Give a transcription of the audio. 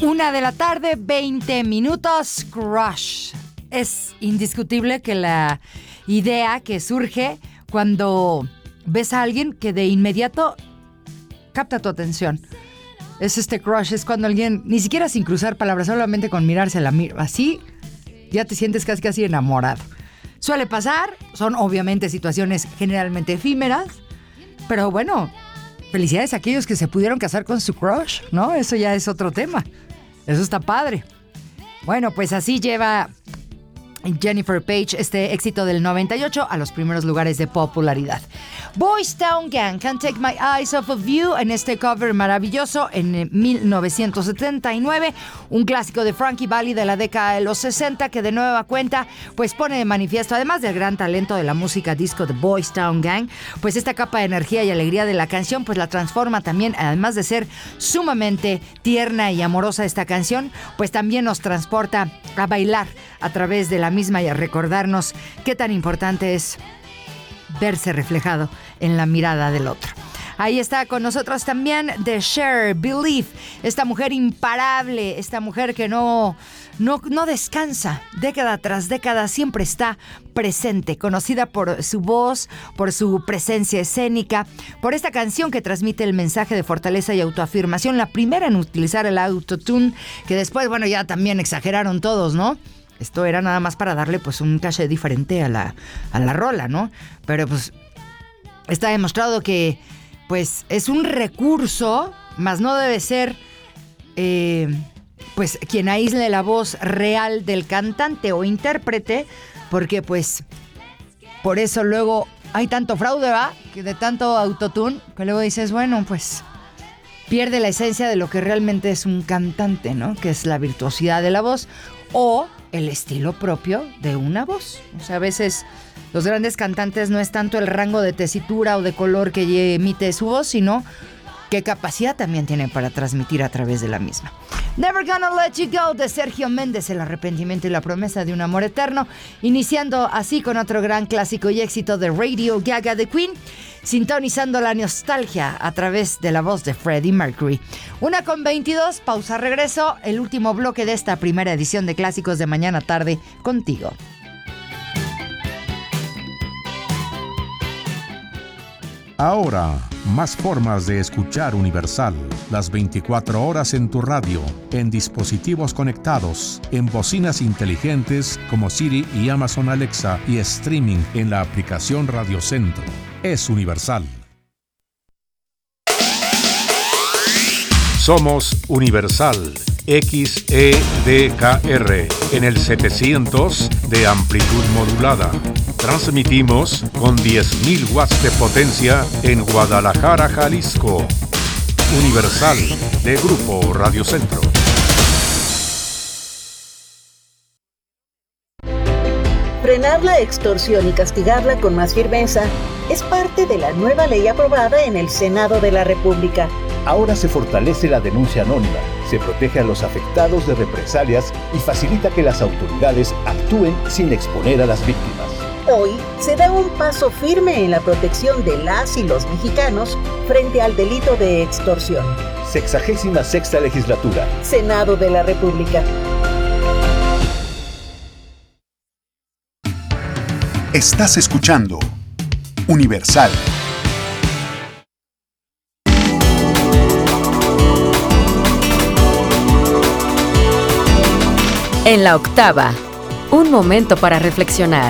1:20 p.m. Crush. Es indiscutible que la idea que surge cuando ves a alguien que de inmediato capta tu atención. Es crush, es cuando alguien, ni siquiera sin cruzar palabras, solamente con mirarse así, ya te sientes casi enamorado. Suele pasar, son obviamente situaciones generalmente efímeras, pero bueno, felicidades a aquellos que se pudieron casar con su crush, ¿no? Eso ya es otro tema. Eso está padre. Bueno, pues así lleva Jennifer Page este éxito del 98 a los primeros lugares de popularidad. Boys Town Gang, Can't Take My Eyes Off of You, en este cover maravilloso en 1979, un clásico de Frankie Valli de la década de los 60 que de nueva cuenta pues pone de manifiesto, además del gran talento de la música disco de Boys Town Gang, pues esta capa de energía y alegría de la canción pues la transforma también, además de ser sumamente tierna y amorosa esta canción, pues también nos transporta a bailar a través de la misma y a recordarnos qué tan importante es verse reflejado en la mirada del otro. Ahí está con nosotros también The Cher, Believe, esta mujer imparable, esta mujer que no descansa, década tras década siempre está presente, conocida por su voz, por su presencia escénica, por esta canción que transmite el mensaje de fortaleza y autoafirmación, la primera en utilizar el autotune, que después, bueno, ya también exageraron todos, ¿no? Esto era nada más para darle pues un caché diferente a la rola, ¿no? Pero pues está demostrado que pues es un recurso, mas no debe ser pues quien aísle la voz real del cantante o intérprete, porque pues por eso luego hay tanto fraude, ¿va? Que de tanto autotune, que luego dices, bueno, pues pierde la esencia de lo que realmente es un cantante, ¿no? Que es la virtuosidad de la voz o el estilo propio de una voz. O sea, a veces los grandes cantantes no es tanto el rango de tesitura o de color que emite su voz, sino qué capacidad también tiene para transmitir a través de la misma. Never Gonna Let You Go de Sergio Méndez, el arrepentimiento y la promesa de un amor eterno, iniciando así con otro gran clásico y éxito de Radio Gaga de Queen, sintonizando la nostalgia a través de la voz de Freddie Mercury. 1:22, pausa, regreso, el último bloque de esta primera edición de Clásicos de Mañana Tarde contigo. Ahora, más formas de escuchar Universal. Las 24 horas en tu radio, en dispositivos conectados, en bocinas inteligentes como Siri y Amazon Alexa y streaming en la aplicación Radio Centro. Es Universal. Somos Universal XEDKR en el 700 de amplitud modulada. Transmitimos con 10.000 watts de potencia en Guadalajara, Jalisco. Universal de Grupo Radio Centro. Frenar la extorsión y castigarla con más firmeza es parte de la nueva ley aprobada en el Senado de la República. Ahora se fortalece la denuncia anónima, se protege a los afectados de represalias y facilita que las autoridades actúen sin exponer a las víctimas. Hoy se da un paso firme en la protección de las y los mexicanos frente al delito de extorsión. 66ª Legislatura. Senado de la República. Estás escuchando Universal. En la octava, un momento para reflexionar.